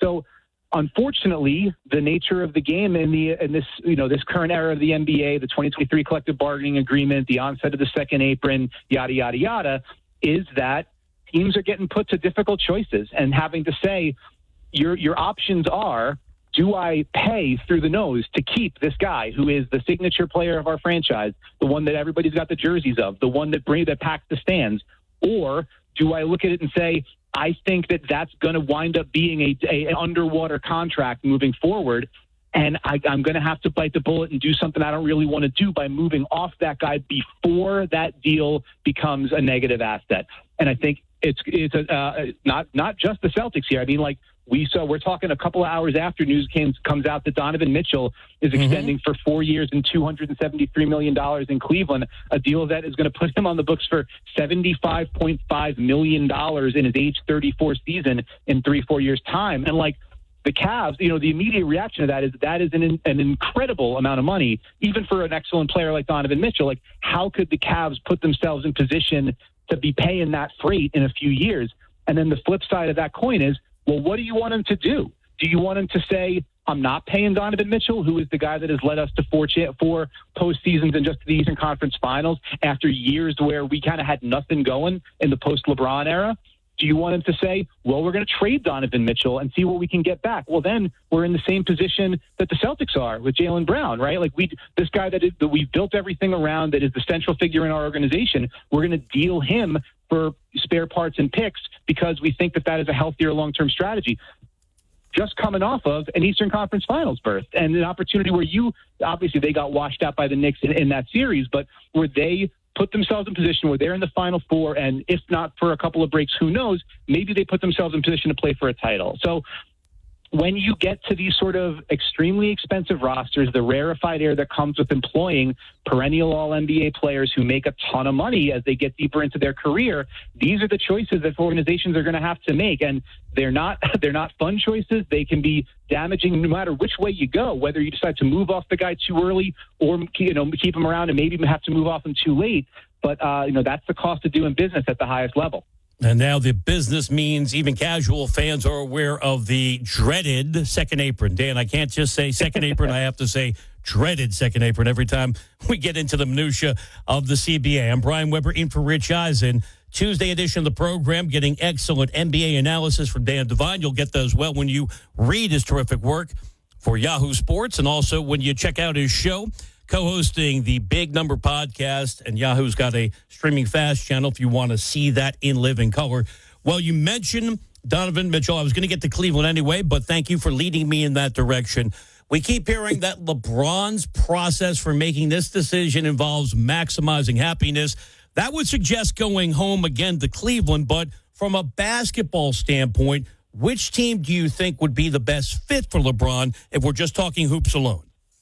So unfortunately, the nature of the game in this current era of the NBA, the 2023 collective bargaining agreement, the onset of the second apron, yada, yada, yada, is that teams are getting put to difficult choices and having to say your options are, do I pay through the nose to keep this guy who is the signature player of our franchise, the one that everybody's got the jerseys of, the one that packs the stands, or do I look at it and say, I think that's going to wind up being an underwater contract moving forward, and I'm going to have to bite the bullet and do something I don't really want to do by moving off that guy before that deal becomes a negative asset. And I think it's not just the Celtics here. I mean, like we're talking a couple of hours after news comes out that Donovan Mitchell is extending for 4 years and $273 million in Cleveland, a deal that is going to put him on the books for $75.5 million in his age 34 season in 3-4 years' time. And like the Cavs, the immediate reaction to that is an incredible amount of money, even for an excellent player like Donovan Mitchell. Like, how could the Cavs put themselves in position to be paying that freight in a few years? And then the flip side of that coin is, well, what do you want him to do? Do you want him to say, I'm not paying Donovan Mitchell, who is the guy that has led us to four postseasons and just the Eastern Conference Finals after years where we kind of had nothing going in the post-LeBron era? Do you want him to say, well, we're going to trade Donovan Mitchell and see what we can get back? Well, then we're in the same position that the Celtics are with Jaylen Brown, right? Like this guy that we've built everything around, that is the central figure in our organization, we're going to deal him for spare parts and picks because we think that is a healthier long-term strategy. Just coming off of an Eastern Conference Finals berth and an opportunity where obviously they got washed out by the Knicks in that series, but where they put themselves in position where they're in the Final Four, and if not for a couple of breaks, who knows, maybe they put themselves in position to play for a title. So when you get to these sort of extremely expensive rosters, the rarefied air that comes with employing perennial All-NBA players who make a ton of money as they get deeper into their career, these are the choices that organizations are going to have to make. And they're not fun choices. They can be damaging no matter which way you go, whether you decide to move off the guy too early or keep him around and maybe have to move off him too late. But that's the cost of doing business at the highest level. And now the business means even casual fans are aware of the dreaded second apron. Dan, I can't just say second apron. I have to say dreaded second apron every time we get into the minutia of the CBA. I'm Brian Weber in for Rich Eisen. Tuesday edition of the program, getting excellent NBA analysis from Dan Devine. You'll get those well when you read his terrific work for Yahoo Sports and also when you check out his show. Co-hosting the Big Number podcast, and Yahoo's got a streaming fast channel if you want to see that in living color. Well, you mentioned Donovan Mitchell. I was going to get to Cleveland anyway, but thank you for leading me in that direction. We keep hearing that LeBron's process for making this decision involves maximizing happiness. That would suggest going home again to Cleveland, but from a basketball standpoint, which team do you think would be the best fit for LeBron if we're just talking hoops alone?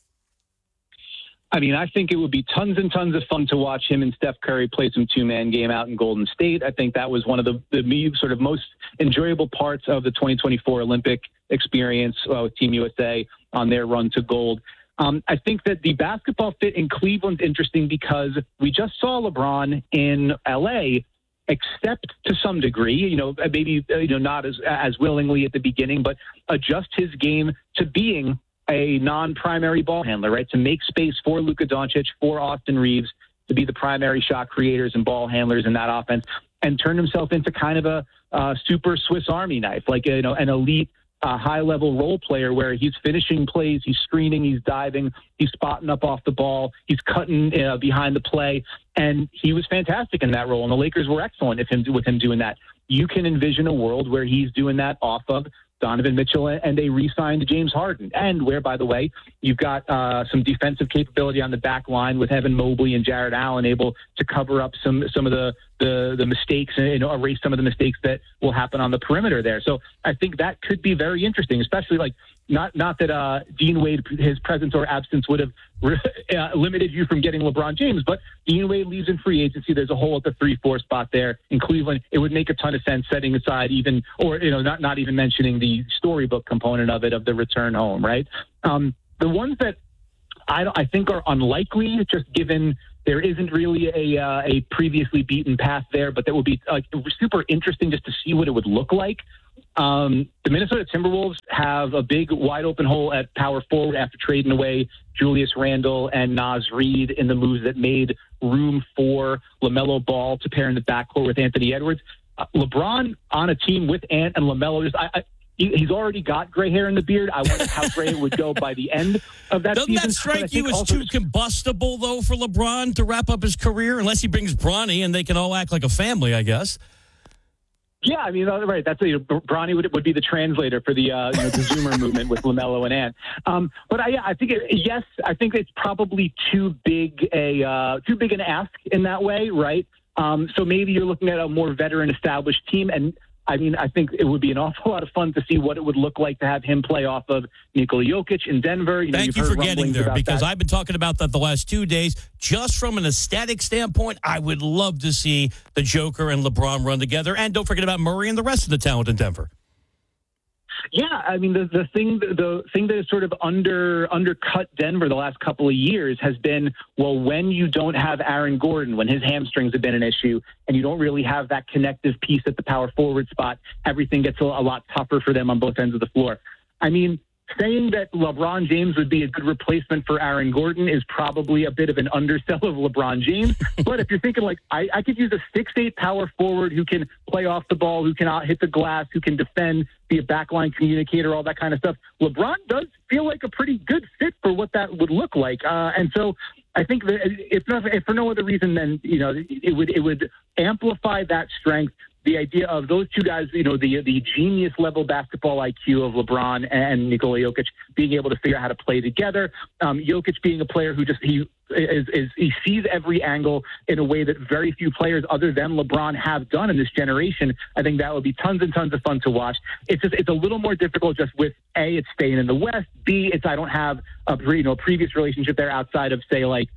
I mean, I think it would be tons and tons of fun to watch him and Steph Curry play some two-man game out in Golden State. I think that was one of the sort of most enjoyable parts of the 2024 Olympic experience with Team USA on their run to gold. I think that the basketball fit in Cleveland's interesting because we just saw LeBron in L.A. accept to some degree, maybe not as willingly at the beginning, but adjust his game to being a non-primary ball handler, right? To make space for Luka Doncic, for Austin Reeves, to be the primary shot creators and ball handlers in that offense, and turn himself into kind of a super Swiss Army knife, like an elite high-level role player where he's finishing plays, he's screening, he's diving, he's spotting up off the ball, he's cutting behind the play, and he was fantastic in that role, and the Lakers were excellent with him doing that. You can envision a world where he's doing that off of Donovan Mitchell, and they re-signed James Harden. And where, by the way, you've got some defensive capability on the back line with Evan Mobley and Jared Allen able to cover up some of the mistakes and erase some of the mistakes that will happen on the perimeter there. So I think that could be very interesting, especially like not that Dean Wade, his presence or absence would have limited you from getting LeBron James, but Dean Wade leaves in free agency. There's a hole at the 3-4 spot there in Cleveland. It would make a ton of sense setting aside not even mentioning the storybook component of it, of the return home, right? The ones that I think are unlikely, just given there isn't really a previously beaten path there, but that would be super interesting just to see what it would look like, The Minnesota Timberwolves have a big wide open hole at power forward after trading away Julius Randle and Naz Reid in the moves that made room for LaMelo Ball to pair in the backcourt with Anthony Edwards. LeBron on a team with Ant and LaMelo, he's already got gray hair in the beard. I wonder how gray it would go by the end of that season. Doesn't that strike you as too combustible, though, for LeBron to wrap up his career? Unless he brings Bronny and they can all act like a family, I guess. Yeah, I mean, right. That's Bronny would be the translator for the the Zoomer movement with LaMelo and Ant. But I think I think it's probably too big an ask in that way, right? So maybe you're looking at a more veteran established team, and I mean, I think it would be an awful lot of fun to see what it would look like to have him play off of Nikola Jokic in Denver. Thank you for getting there, because I've been talking about that the last 2 days. Just from an aesthetic standpoint, I would love to see the Joker and LeBron run together. And don't forget about Murray and the rest of the talent in Denver. Yeah, I mean, the thing that has sort of undercut Denver the last couple of years has been, well, when you don't have Aaron Gordon, when his hamstrings have been an issue, and you don't really have that connective piece at the power forward spot, everything gets a lot tougher for them on both ends of the floor. I mean, saying that LeBron James would be a good replacement for Aaron Gordon is probably a bit of an undersell of LeBron James. But if you're thinking like, I could use a 6'8" power forward who can play off the ball, who can hit the glass, who can defend, be a backline communicator, all that kind of stuff. LeBron does feel like a pretty good fit for what that would look like. And so I think that if for no other reason, then, it would amplify that strength. The idea of those two guys, the genius level basketball IQ of LeBron and Nikola Jokic being able to figure out how to play together. Jokic being a player who he sees every angle in a way that very few players other than LeBron have done in this generation. I think that would be tons and tons of fun to watch. It's a little more difficult just with A, it's staying in the West. B, I don't have a previous relationship there outside of, say, like,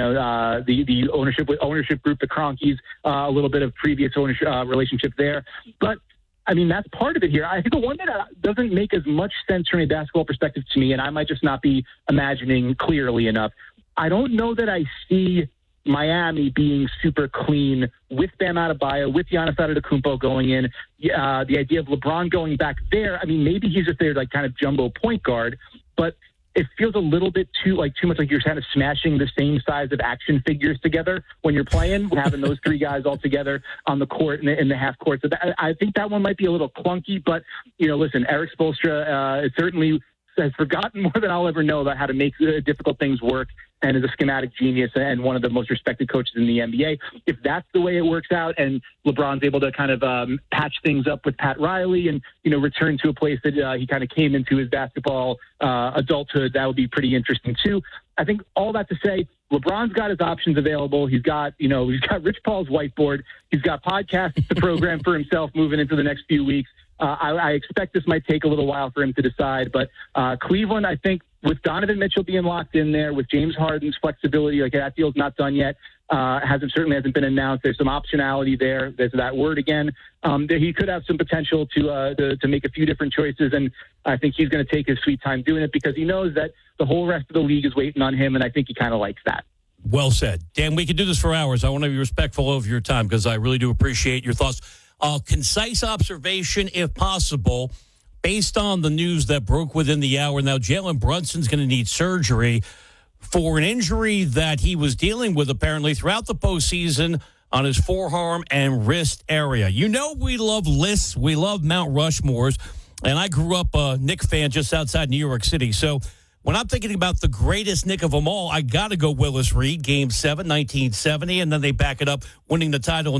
the ownership group, the Cronkies, a little bit of previous ownership relationship there. But I mean, that's part of it here. I think the one that doesn't make as much sense from a basketball perspective to me, and I might just not be imagining clearly enough, I don't know that I see Miami being super clean with Bam Adebayo, with Giannis Antetokounmpo going in. The idea of LeBron going back there, I mean, maybe he's just there like kind of jumbo point guard, but it feels a little bit too much like you're kind of smashing the same size of action figures together when you're playing, having those three guys all together on the court in the half court. So I think that one might be a little clunky, but, listen, Eric Spoelstra certainly has forgotten more than I'll ever know about how to make difficult things work, and is a schematic genius and one of the most respected coaches in the NBA. If that's the way it works out and LeBron's able to kind of patch things up with Pat Riley and, return to a place that he kind of came into his basketball adulthood, that would be pretty interesting too. I think all that to say, LeBron's got his options available. He's got Rich Paul's whiteboard. He's got podcasts to program for himself moving into the next few weeks. I expect this might take a little while for him to decide, but Cleveland, I think, with Donovan Mitchell being locked in there, with James Harden's flexibility, like that deal's not done yet, certainly hasn't been announced. There's some optionality there. There's that word again. He could have some potential to make a few different choices, and I think he's going to take his sweet time doing it because he knows that the whole rest of the league is waiting on him, and I think he kind of likes that. Well said. Dan, we could do this for hours. I want to be respectful of your time because I really do appreciate your thoughts. Concise observation, if possible, based on the news that broke within the hour. Now, Jalen Brunson's going to need surgery for an injury that he was dealing with apparently throughout the postseason on his forearm and wrist area. We love lists. We love Mount Rushmores. And I grew up a Knick fan just outside New York City. So when I'm thinking about the greatest Knick of them all, I got to go Willis Reed, Game 7, 1970, and then they back it up, winning the title in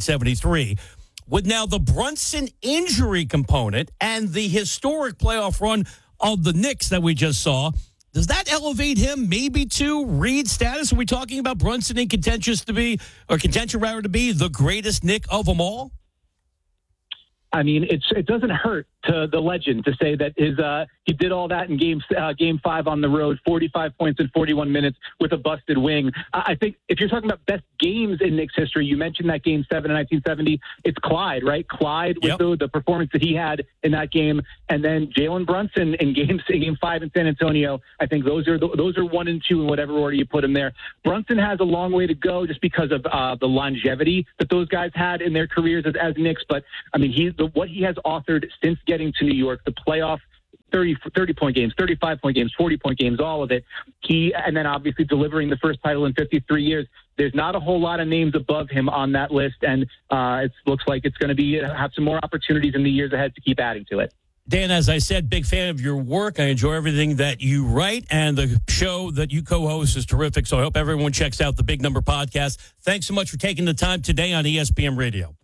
1973. With now the Brunson injury component and the historic playoff run of the Knicks that we just saw, does that elevate him maybe to Reed status? Are we talking about Brunson in contention to be the greatest Knick of them all? I mean, it doesn't hurt to the legend to say that he did all that in game 5 on the road, 45 points in 41 minutes with a busted wing. I think if you're talking about best games in Knicks history, you mentioned that game 7 in 1970. It's Clyde, right? Clyde with the performance that he had in that game, and then Jalen Brunson in game 5 in San Antonio. I think those are 1 and 2 in whatever order you put them there. Brunson has a long way to go just because of the longevity that those guys had in their careers as Knicks. But I mean, what he has authored since getting to New York, the playoff 30-point games, 35-point games, 40-point games, all of it. And then obviously delivering the first title in 53 years. There's not a whole lot of names above him on that list, and it looks like it's going to have some more opportunities in the years ahead to keep adding to it. Dan, as I said, big fan of your work. I enjoy everything that you write, and the show that you co-host is terrific, so I hope everyone checks out the Big Number Podcast. Thanks so much for taking the time today on ESPN Radio.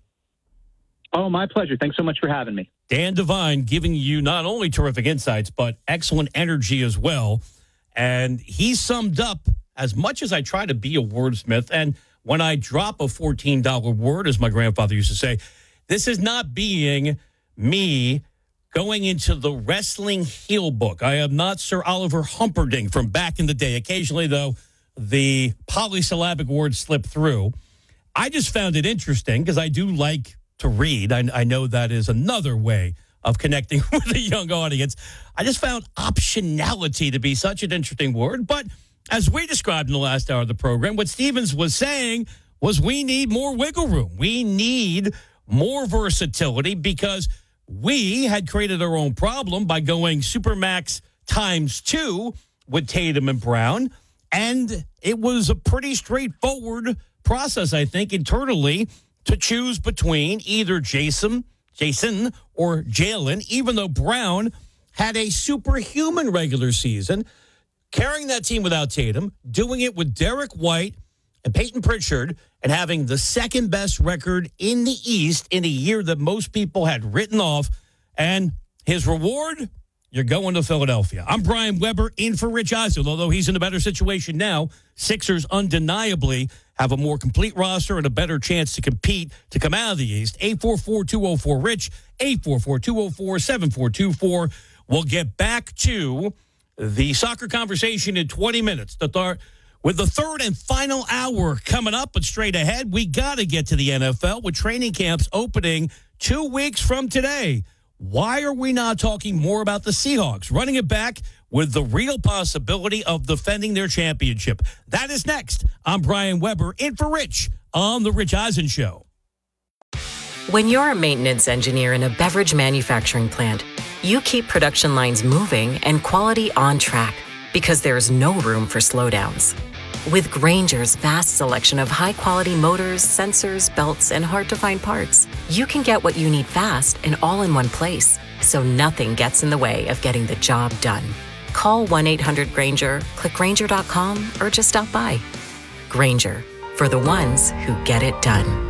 Oh, my pleasure. Thanks so much for having me. Dan Devine giving you not only terrific insights, but excellent energy as well. And he summed up, as much as I try to be a wordsmith, and when I drop a $14 word, as my grandfather used to say, this is not being me going into the wrestling heel book. I am not Sir Oliver Humperdinck from back in the day. Occasionally, though, the polysyllabic words slip through. I just found it interesting because I do like to read. I know that is another way of connecting with a young audience. I just found optionality to be such an interesting word. But as we described in the last hour of the program, what Stevens was saying was we need more wiggle room. We need more versatility because we had created our own problem by going Supermax ×2 with Tatum and Brown. And it was a pretty straightforward process, I think, internally to choose between either Jason or Jalen, even though Brown had a superhuman regular season, carrying that team without Tatum, doing it with Derek White and Peyton Pritchard, and having the second best record in the East in a year that most people had written off. And his reward, you're going to Philadelphia. I'm Brian Weber in for Rich Eisen. Although he's in a better situation now, Sixers undeniably have a more complete roster and a better chance to compete to come out of the East. 844-204-RICH, 844-204-7424. We'll get back to the soccer conversation in 20 minutes. With the third and final hour coming up, but straight ahead, we got to get to the NFL with training camps opening 2 weeks from today. Why are we not talking more about the Seahawks running it back with the real possibility of defending their championship? That is next. I'm Brian Weber in for Rich on The Rich Eisen Show. When you're a maintenance engineer in a beverage manufacturing plant, you keep production lines moving and quality on track because there's no room for slowdowns. With Grainger's vast selection of high-quality motors, sensors, belts, and hard-to-find parts, you can get what you need fast and all in one place, so nothing gets in the way of getting the job done. Call 1-800-GRAINGER, click Grainger.com, or just stop by. Grainger, for the ones who get it done.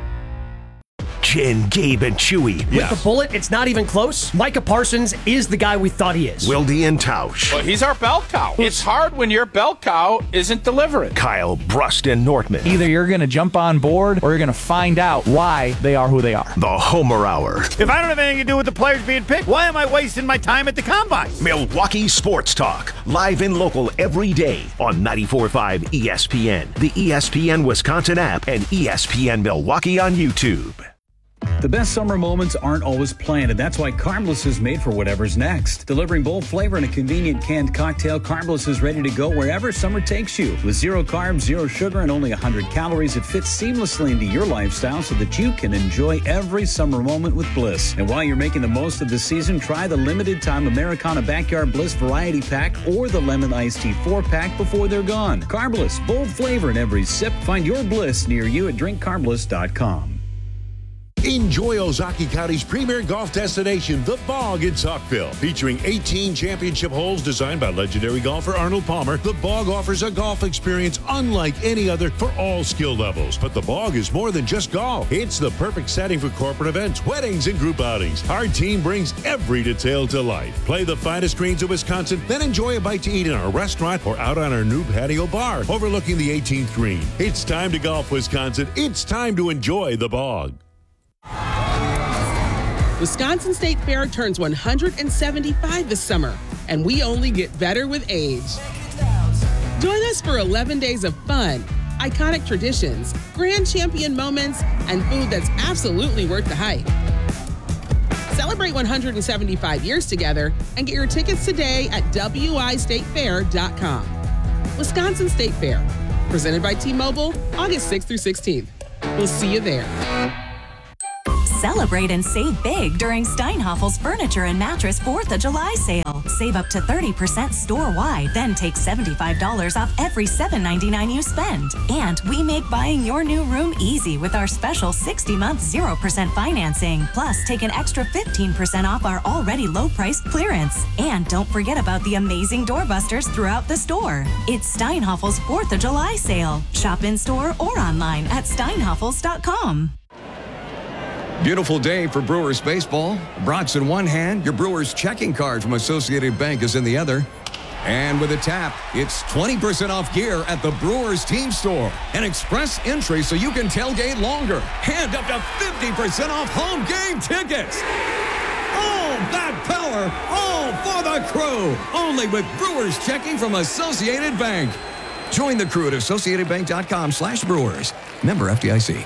Jen, Gabe, and Chewy. With the bullet, it's not even close. Micah Parsons is the guy we thought he is. Wildy and Tausch. Well, he's our bell cow. It's hard when your bell cow isn't delivering. Kyle, Brust, and Nortman. Either you're going to jump on board or you're going to find out why they are who they are. The Homer Hour. If I don't have anything to do with the players being picked, why am I wasting my time at the Combine? Milwaukee Sports Talk. Live and local every day on 94.5 ESPN, the ESPN Wisconsin app, and ESPN Milwaukee on YouTube. The best summer moments aren't always planned, and that's why Carbless is made for whatever's next. Delivering bold flavor in a convenient canned cocktail, Carbless is ready to go wherever summer takes you. With 0 carbs, 0 sugar, and only 100 calories, it fits seamlessly into your lifestyle so that you can enjoy every summer moment with Bliss. And while you're making the most of the season, try the limited-time Americana Backyard Bliss Variety Pack or the Lemon Iced Tea 4-pack before they're gone. Carbless, bold flavor in every sip. Find your Bliss near you at drinkcarbless.com. Enjoy Ozaukee County's premier golf destination, The Bog in Saukville. Featuring 18 championship holes designed by legendary golfer Arnold Palmer, The Bog offers a golf experience unlike any other for all skill levels. But The Bog is more than just golf. It's the perfect setting for corporate events, weddings, and group outings. Our team brings every detail to life. Play the finest greens of Wisconsin, then enjoy a bite to eat in our restaurant or out on our new patio bar overlooking the 18th green. It's time to golf, Wisconsin. It's time to enjoy The Bog. Wisconsin State Fair turns 175 this summer, and we only get better with age. Join us for 11 days of fun, iconic traditions, grand champion moments, and food that's absolutely worth the hype. Celebrate 175 years together and get your tickets today at wistatefair.com. Wisconsin State Fair, presented by T-Mobile, August 6th through 16th. We'll see you there. Celebrate and save big during Steinhaffel's Furniture and Mattress 4th of July sale. Save up to 30% store-wide, then take $75 off every $7.99 you spend. And we make buying your new room easy with our special 60-month 0% financing. Plus, take an extra 15% off our already low-priced clearance. And don't forget about the amazing doorbusters throughout the store. It's Steinhaffel's 4th of July sale. Shop in-store or online at steinhaffels.com. Beautiful day for Brewers baseball. Brats in one hand, your Brewers checking card from Associated Bank is in the other. And with a tap, it's 20% off gear at the Brewers team store. An express entry so you can tailgate longer. And up to 50% off home game tickets. All that power, all for the crew. Only with Brewers checking from Associated Bank. Join the crew at AssociatedBank.com/Brewers. Member FDIC.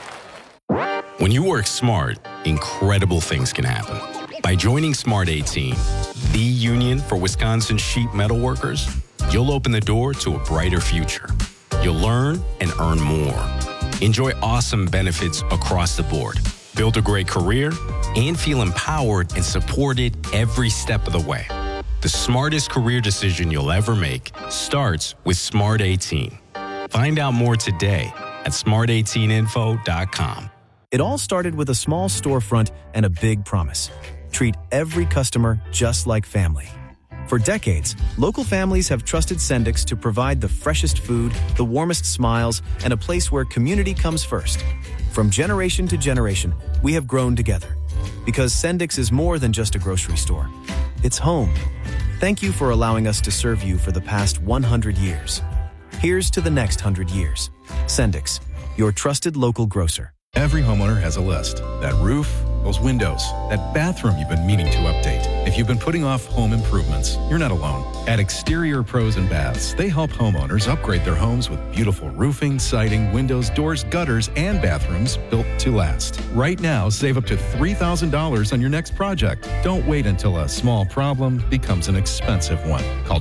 When you work smart, incredible things can happen. By joining Smart 18, the union for Wisconsin sheet metal workers, you'll open the door to a brighter future. You'll learn and earn more. Enjoy awesome benefits across the board. Build a great career and feel empowered and supported every step of the way. The smartest career decision you'll ever make starts with Smart 18. Find out more today at smart18info.com. It all started with a small storefront and a big promise. Treat every customer just like family. For decades, local families have trusted Sendix to provide the freshest food, the warmest smiles, and a place where community comes first. From generation to generation, we have grown together. Because Sendix is more than just a grocery store. It's home. Thank you for allowing us to serve you for the past 100 years. Here's to the next 100 years. Sendix, your trusted local grocer. Every homeowner has a list. That roof, those windows, that bathroom you've been meaning to update. If you've been putting off home improvements, you're not alone. At Exterior Pros and Baths, they help homeowners upgrade their homes with beautiful roofing, siding, windows, doors, gutters, and bathrooms built to last. Right now, save up to $3,000 on your next project. Don't wait until a small problem becomes an expensive one. Call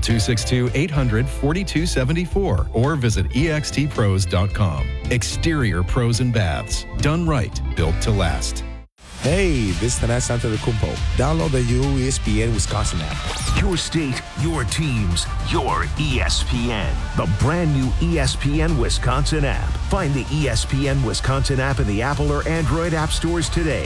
262-800-4274 or visit extpros.com. Exterior Pros and Baths. Done right, built to last. Hey, this is Tanas Antetokounmpo. Download the new ESPN Wisconsin app. Your state, your teams, your ESPN. The brand new ESPN Wisconsin app. Find the ESPN Wisconsin app in the Apple or Android app stores today.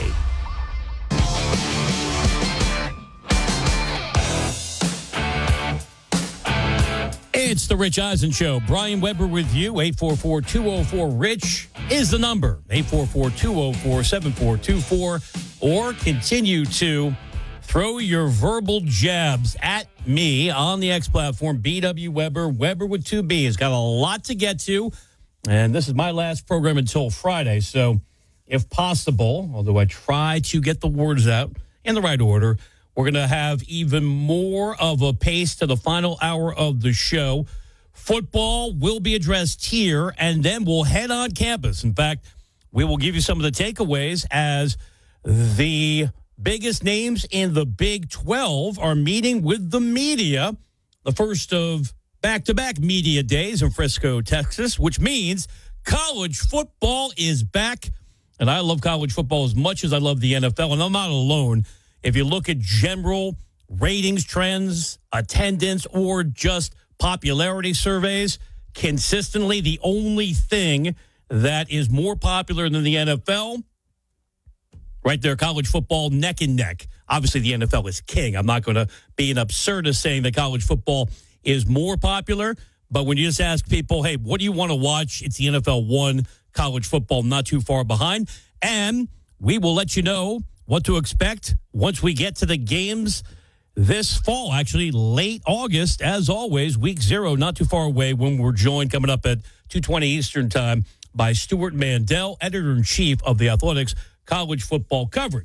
It's the Rich Eisen Show. Brian Weber with you. 844-204-RICH is the number. 844-204-7424. Or continue to throw your verbal jabs at me on the X platform. BW Weber. Weber with 2 B's. Got a lot to get to. And this is my last program until Friday. So if possible, although I try to get the words out in the right order, we're going to have even more of a pace to the final hour of the show. Football will be addressed here, and then we'll head on campus. In fact, we will give you some of the takeaways as the biggest names in the Big 12 are meeting with the media, the first of back-to-back media days in Frisco, Texas, which means college football is back. And I love college football as much as I love the NFL, and I'm not alone. If you look at general ratings trends, attendance, or just popularity surveys, consistently the only thing that is more popular than the NFL, right there, college football neck and neck. Obviously, the NFL is king. I'm not going to be an absurdist saying that college football is more popular, but when you just ask people, hey, what do you want to watch? It's the NFL 1, college football not too far behind. And we will let you know what to expect once we get to the games this fall, actually late August, as always, week 0, not too far away, when we're joined coming up at 2:20 Eastern time by Stuart Mandel, editor-in-chief of the Athletics college football coverage.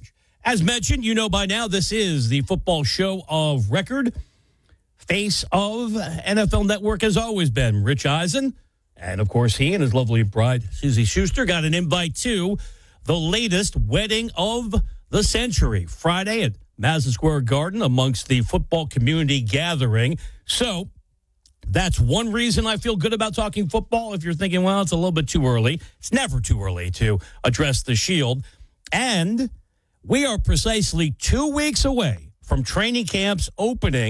As mentioned, you know by now, this is the football show of record. Face of NFL Network has always been Rich Eisen. And, of course, he and his lovely bride, Susie Schuster, got an invite to the latest wedding of the century, Friday at Madison Square Garden amongst the football community gathering. So that's one reason I feel good about talking football. If you're thinking, well, it's a little bit too early, it's never too early to address the Shield. And we are precisely 2 weeks away from training camps opening